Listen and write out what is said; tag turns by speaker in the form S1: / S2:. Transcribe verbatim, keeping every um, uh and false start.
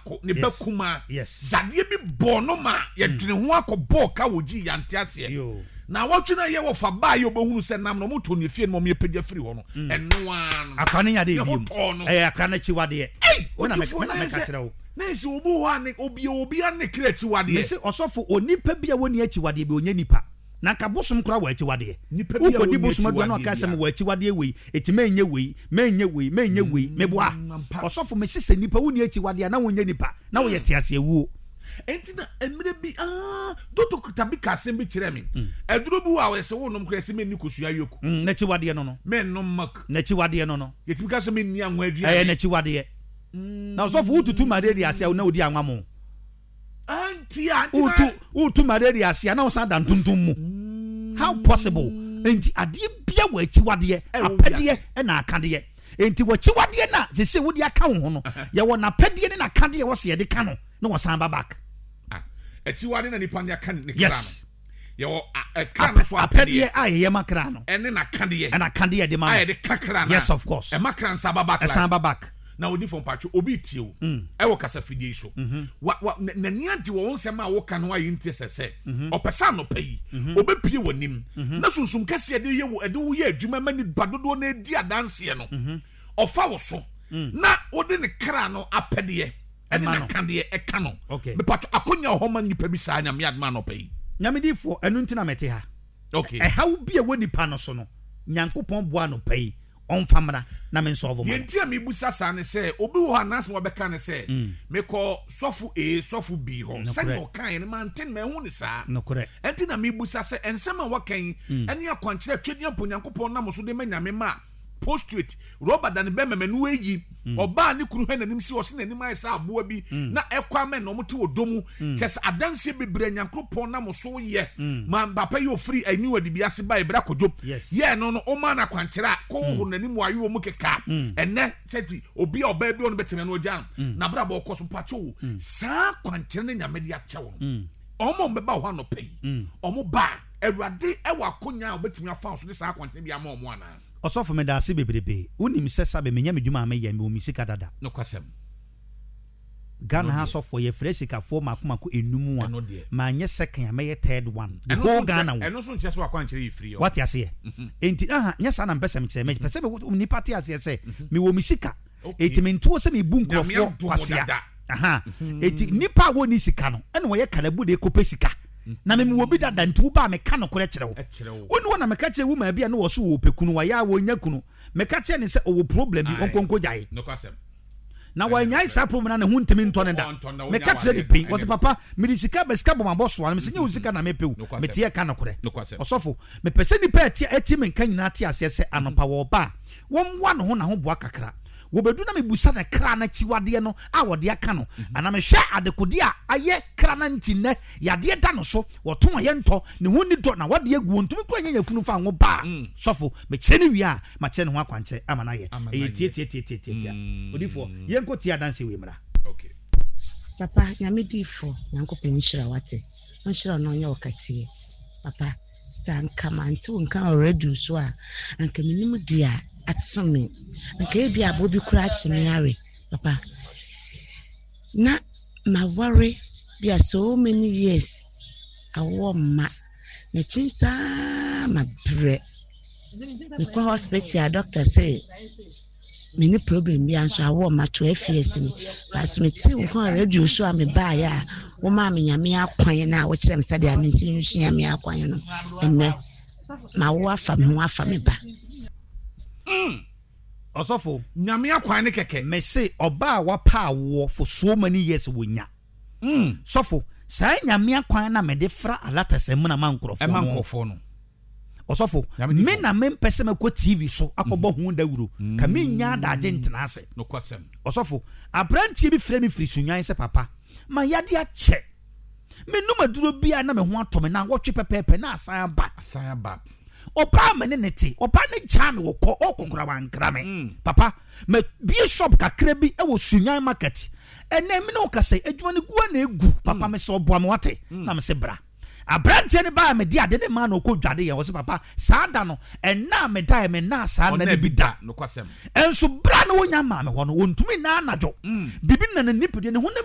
S1: baako ne bakuma yadeɛ bi bɔ no ma yɛdwene ho akɔbɔ ka wogi yante ase na watwe na ye wo fa ba ye obehunu se nam no moto ne fie no mo yepagya firi ho no eno an
S2: akwane nya de biem eh akwane chi wade wona me me ka kire wo
S1: na si obu ho ane obi obi ane kire chi wade
S2: me se osofo onipa bia woni achi wade be onye nipa na ka bosom kra wa achi wade uko di bosom adwa no ka sem wa achi wade we eti menye we menye we menye we meboa osofo me sese nipa woni achi wade na wonye nipa na wo yete ase awuo
S1: entina emre bi ah doto kutabi kasem bi kire me eduro bi wa wese wo nom krese me ni kosua yoku
S2: na chi wade no no
S1: me no mak
S2: na chi wade no no
S1: yetimi kasem ni anwa adua
S2: eh na chi wade na so fu tutu malaria ase na odi anwa mo
S1: anti anti
S2: utu utu malaria ase na wo san dan tuntum mu how possible enti ade bia wa chi wade apede e na akade enti wa chi wade na sese wodi aka ho no ye wo na apede ne na akade wo se ye de ka no na wo san ba back
S1: eti wade na nipa nya kan ne kra no ye wo kra no so
S2: apede aye ye makra no
S1: ene na kande ye
S2: na kande ye de ma
S1: aye de kakra na
S2: yes of course
S1: e makra nsa ba back
S2: e san ba back
S1: na odi fon pacho obi tie o e wo kasa fidie so wa na niante wo nsem a wo ka no aye ntie sese opesa no payi obepie wonim na sunsum kase de ye wo de wo ye adwuma mani badodo na edi adanse ye no ofa wo so na odi ne kra no apede ye ene na kande e ka no me pato akonya ho ma nipa bi saa nyame adma no pay
S2: nyame difo enu ntina mete ha
S1: okay
S2: e hawo bia woni pa no so no nyankopon boa no pay on famra na men solve mo
S1: yentia me busa sa ne se obi wo anas mo beka ne se me ko sofu a sofu b ho se no kan ne manten me hu ne saa
S2: no correct
S1: enti na me busa se ensema wakan ene akwankire twedi amponyankopon na mo so de manyame ma prostrate roba dan be memenu eyi oba ne kunu hwe nanim si wo se nanim ayesa aboa bi na ekwa me no mote odomu chese adanse bebre nyankopon na mo so ye man papa yo free ani wadi biase ba ebra kodjo ye no no o ma na kwankira ko ho nanim wayo wo mukeka enne seti obi oba bi ono beteme no jan na bra ba okoso pacho sa kwankira ne nyamedi a chewo omo mbeba ho no pay omo ba ewrade ewa konya obetimi afa so de sa kwankira bi ama omo ana
S2: osofo me da se bebrebe unim se sabe menya medwuma ma ye me omi sika dada
S1: no kwasem
S2: Ghana House of ye fresika for makomako enum a ma nye second ma ye third one the whole Ghana
S1: eno so nche so akwankire free
S2: what ya say enti aha nya sa na mpesa me se me pese me ni party ase se me wo mi sika enti me nto se me bu nkrofo kwasia aha enti nipa wo ni sika no ene wo ye kalabu de kope sika na me wo bi dada ntu ba me ka no kore kire wo woni wona me ka kire wo ma bia na wo so wo pekunu wa ya wo nya kunu me ka kire ne se wo problem bi onkonko jae
S1: no kwasem
S2: na wa nya isa problem na ne hu ntimi ntone da me ka kire de pin wo se papa me di sika be sika bo ma boss wa me se nya wo sika na me pewu me tie ka no kore osofo me pese ni pa tie ati me nka nyina tie ase se anopa wo ba wo mwa no ho na ho boa kakra wo bedu na me busa na kra na chiwade no a wode aka no ana me hwe adekodi a aye kra na ntine yade da no so wo to aye nto ne ho ni do na wode agu ntumi kura nya yafunu fa ngo ba sofo me chene wi a ma chene ho akwanche ama na ye e tie tie tie tie tie odifo ye nko tie adanse we mra
S1: okay
S3: papa nyame difo nyanko penishira wate nshira no nya okasie papa san kamanti wonka already so a anka minimu dia atsome anka e bia bobi kura atime are papa na ma worry bia so many years awo ma na chinsa ma bre me kwa hospital doctor say mini problem bi anso awo ma twelve years ni but me ti won already so am ba ya wo ma me nyame akwan na wo kire me sade am nsi nsi nyame akwan no enne ma wo afa me ho afa me ba
S1: mm
S2: osofo
S1: nyame akwan ne keke
S2: me say oba wa pa wo for so many years wonya
S1: mm
S2: sofo sa nyame akwan na me de fra alata sem na mankrofo
S1: e mankrofo no
S2: osofo me na me mpese me ko T V so akobo hu dawuro ka me nya da agentna ase
S1: no kwasem
S2: osofo abrantie bi frɛ me firi sunyan se papa ma yade a che me numa duro bia na me ho atome na wotwe pepepe na asan ba
S1: asan ba
S2: opa me ne neti opa ne jam wo ko okokora wankra me papa me bi shop kakra bi e wo sunyan market ene me no kase adwuma ne gua na egu papa me so boa me wate na me se bra abrantie ne ba me dia de ne ma na okodwade ye wo se papa saa da no ena me da me na saa na ne bi da
S1: no kwasem
S2: enso bra na wonya ma me ho no wontumi na anadwo bibi na ne nipede ne ho